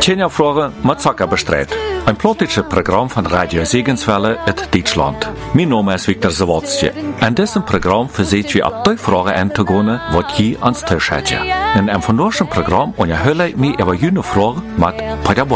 Tjenja-Fragen mit Zucker bestreit. Ein politisches Programm von Radio Segenswelle in Deutschland. Mein Name ist Viktor Zawadzki. In diesem Programm versuchen wir ab die Fragen einzugehen, was je ans Tisch hat. In einem von diesem Programm unterhalte ich mich über jene Fragen mit Pader